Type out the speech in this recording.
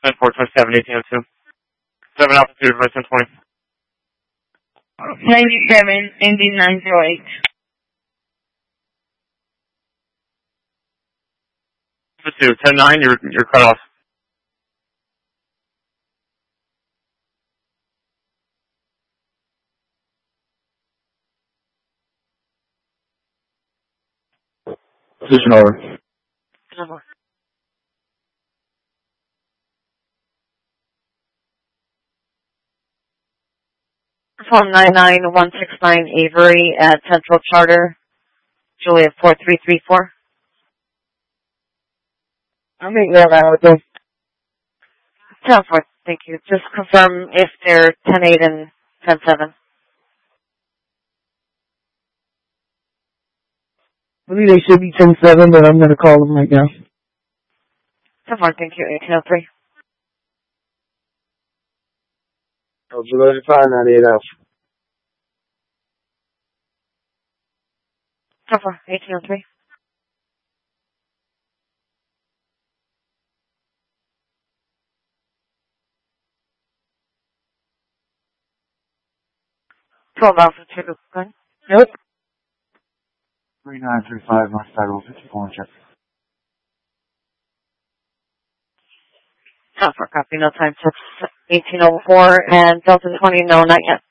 427, 1802. 7 altitude, right 1020. 97, Indy 908. Alpha 2, 10-9, you're cut off. Position over. Over. Phone 99169 Avery at Central Charter, Juliet 4334. I'll make that out with them. 10-4, thank you. Just confirm if they're 10-8 and 10-7. I believe they should be 10-7, but I'm going to call them right now. 10-4, thank you. 1803. Juliet 598 Alpha. 10-4, 1803. Alpha 2, go ahead. Yep. 3935, North Sidewall 54 check. 10-4, copy. No time. 1804 and Delta 20, no, not yet.